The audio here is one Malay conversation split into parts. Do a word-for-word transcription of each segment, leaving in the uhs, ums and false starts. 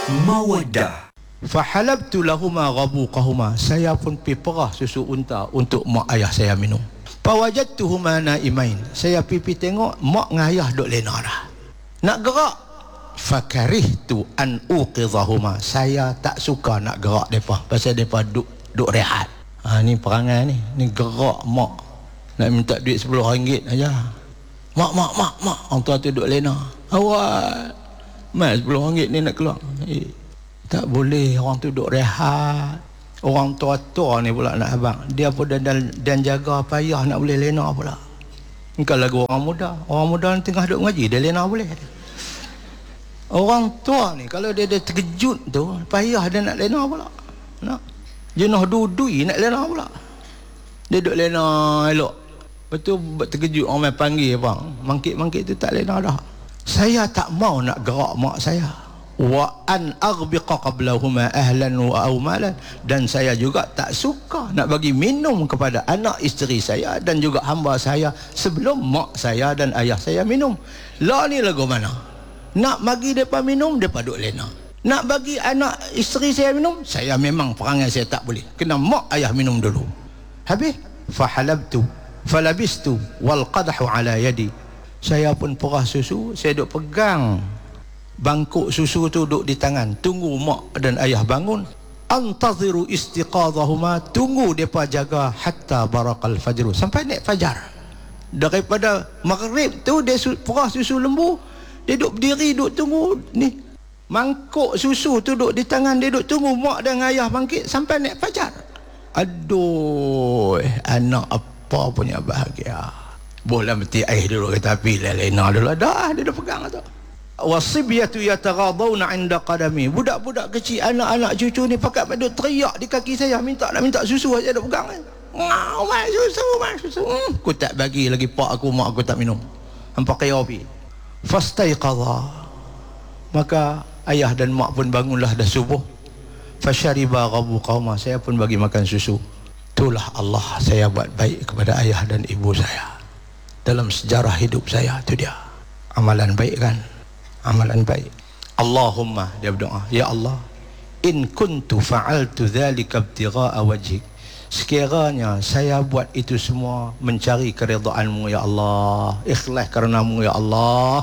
Mawaddah. Fahalabtu lahuma ghabuqahuma, saya pun pergi perah susu unta untuk mak ayah saya minum. Fawajadtuhuma naimain, saya pipi tengok mak dengan ayah duk lena dah, nak gerak. Fakarihtu an uqidhahuma, saya tak suka nak gerak depa pasal depa duk duk rehat. Ha, ni perangai ni, ni gerak mak nak minta duit sepuluh ringgit aja. Mak mak mak mak, orang tua tu duk lena. Awak mas sepuluh ringgit ni nak keluar. Eh, tak boleh, orang tu duk rehat. Orang tua-tua ni pula nak abang, dia pun dan, dan, dan jaga payah nak boleh lena pula. Bukan lagu orang muda. Orang muda ni tengah duk ngaji, dia lena boleh. Orang tua ni kalau dia ada terkejut tu, payah dia nak lena pula. Nak jenuh dudui nak lena pula. Dia duk lena elok. Betul terkejut orang main panggil bang, mangkit-mangkit tu tak lena dah. Saya tak mau nak gerak mak saya. Wa an aghbiqa qablahuma ahlan wa awmalan, dan saya juga tak suka nak bagi minum kepada anak isteri saya dan juga hamba saya sebelum mak saya dan ayah saya minum. Lah ni lagu mana? Nak bagi depa minum, depa duk lena. Nak bagi anak isteri saya minum, saya memang perangai saya tak boleh. Kena mak ayah minum dulu. Habis fahalabtu falabistu wal qadahu ala yadi, saya pun perah susu, saya duk pegang bangkuk susu tu duk di tangan, tunggu mak dan ayah bangun. Antaziru istiqadhahuma, tunggu depa jaga hatta barakal fajr, sampai naik fajar. Daripada maghrib tu dia su, perah susu lembu, dia duk berdiri duk tunggu ni. Mangkuk susu tu duk di tangan dia, duk tunggu mak dan ayah bangkit sampai naik fajar. Aduh, anak apa punya bahagia. Boleh mesti air dulu kata api lena dulu dah, dia dah pegang tu. Wasibyatu yataghadawna 'inda qadami, budak-budak kecil, anak-anak cucu ni pakat duk teriak di kaki saya, minta nak minta susu aja duk pegang. Ngau mai susu, mai susu. Hmm, aku tak bagi lagi pak aku, mak aku tak minum. Hampa kaya api. Fastaiqadha, maka ayah dan mak pun bangunlah dah subuh. Fashariba ghabuqahuma, saya pun bagi makan susu. Itulah Allah saya buat baik kepada ayah dan ibu saya dalam sejarah hidup saya. Itu dia amalan baik kan, amalan baik. Allahumma, dia berdoa, ya Allah, in kuntu fa'altu dhalika ibtigha'a wajhik, sekiranya saya buat itu semua mencari keridhaan-Mu ya Allah, ikhlas karenamu ya Allah,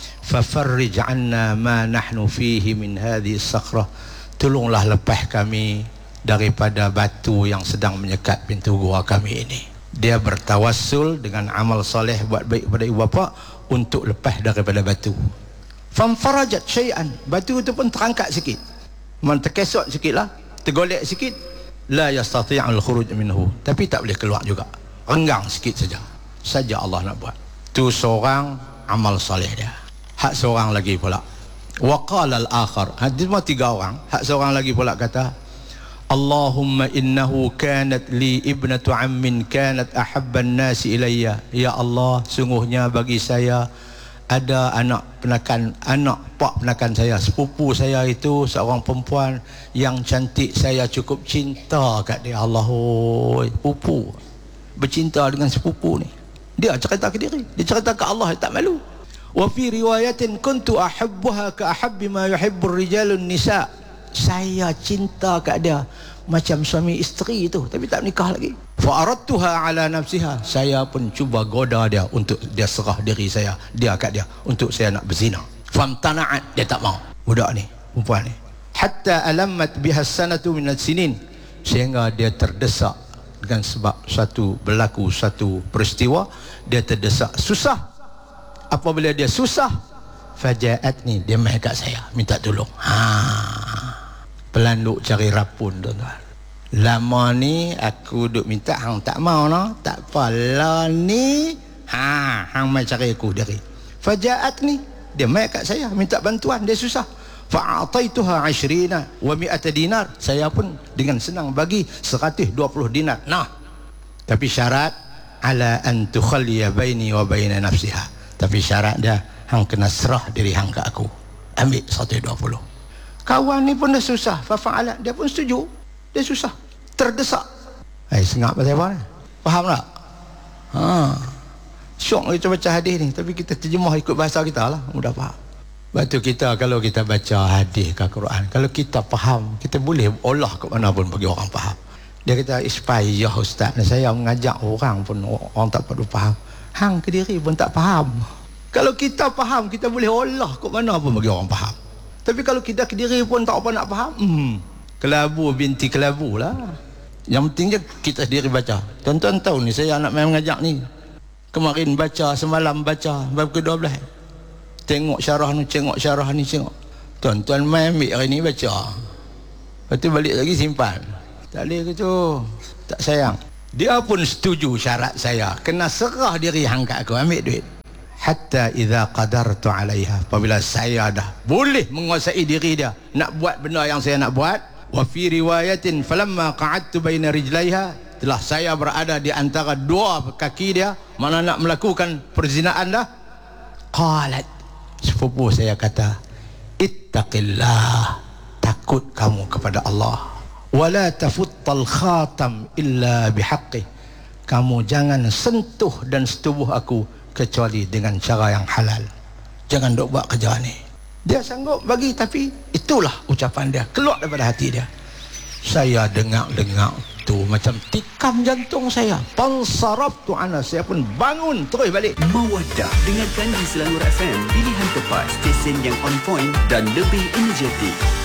fafarrij 'anna ma nahnu fihi min hadhihi as-sakhrah, tolonglah lepas kami daripada batu yang sedang menyekat pintu gua kami ini. Dia bertawassul dengan amal soleh buat baik kepada ibu bapa untuk lepas daripada batu. Famfarajat syai'an, batu itu pun terangkat sikit, man terkesot sikit lah, tergolek sikit. La yastati'ul khuruj minhu, tapi tak boleh keluar juga, renggang sikit saja. Saja Allah nak buat. Tu seorang amal soleh dia. Hak seorang lagi pula, waqala al-akhar, hadis mah tiga orang. Hak seorang lagi pula kata, Allahumma innahu kanat li ibnatu ammin kanat ahabban nasi ilayya, ya Allah, sungguhnya bagi saya ada anak penakan, anak pak penakan saya, sepupu saya itu seorang perempuan yang cantik, saya cukup cinta kat dia. Allah, oi, pupu bercinta dengan sepupu ni. Dia cerita ke diri, dia cerita ke Allah, tak malu. Wa fi riwayatin kuntu ahabbuha ka ahabbi ma yuhibbur rijalun nisa, saya cinta kat dia macam suami isteri itu, tapi tak nikah lagi. Fa aradtuha ala nafsiha, saya pun cuba goda dia untuk dia serah diri saya, dia kat dia, untuk saya nak berzina. Famtana'at, dia tak mau, budak ni, perempuan ni. Hatta alammat biha sanatu min as-sinin, sehingga dia terdesak dengan sebab satu berlaku satu peristiwa, dia terdesak susah. Apabila dia susah, fajaatni, dia mai kat saya minta tolong. Ha, pelanduk cari rapun tuan-tuan. Lama ni aku duk minta, hang tak mau no, tak apalah ni. Ha, hang mai cari aku diri. Fajaatni, dia mai kat saya minta bantuan, dia susah. Fa'ataituha ashrina wa mi'ata dinar, saya pun dengan senang bagi seratus dua puluh dinar. Nah, tapi syarat ala an tukhalliya baini wa baina nafsiha, tapi syarat dia, hang kena serah diri hang kat aku, ambil seratus dua puluh. Kawan ni pun dah susah, fa'ala, dia pun setuju. Dia susah, terdesak. Eh, sengap pasal apa ni? Faham tak? Ha, syok kita baca hadis ni, tapi kita terjemah ikut bahasa kita lah, mudah faham. Batu kita kalau kita baca hadis ke Quran, kalau kita faham, kita boleh olah ke mana pun bagi orang faham. Dia kata, "Ispaya ustaz, saya mengajak orang pun orang tak perlu faham. Hang ke diri pun tak faham." Kalau kita faham, kita boleh olah ke mana pun bagi orang faham. Tapi kalau kita ke diri pun tak apa nak faham, hmm, kelabu binti kelabu lah. Yang penting je kita sendiri baca. Tuan-tuan tahu ni, saya anak main mengajak ni. Kemarin baca, semalam baca, bab ke dua belas. Tengok syarah ni, tengok syarah ni, tengok. Tuan-tuan main ambil hari ni baca. Lepas tu balik lagi simpan. Tak boleh ke tu? Tak sayang. Dia pun setuju syarat saya. Kena serah diri hang kat aku, ambil duit. Hatta idza qadartu alaiha. Apabila saya dah boleh menguasai diri dia, nak buat benda yang saya nak buat. Wa fi riwayatin falamma qa'adtu baina rijlaiha. Telah saya berada di antara dua kaki dia, mana nak melakukan perzinaan dah. Qalat, sepupu saya kata, ittaqillah, takut kamu kepada Allah. Wala tafuttal khatam illa bihaqqih. Kamu jangan sentuh dan setubuh aku kecuali dengan cara yang halal. Jangan dok buat kerja ni. Dia sanggup bagi, tapi itulah ucapan dia, keluar daripada hati dia. Saya dengar-dengar tu macam tikam jantung saya. Pansarabtu ana, saya pun bangun terus balik. Mawaddah, dengarkan di Selangor F M, pilihan tepat, stesen yang on point dan lebih energetik.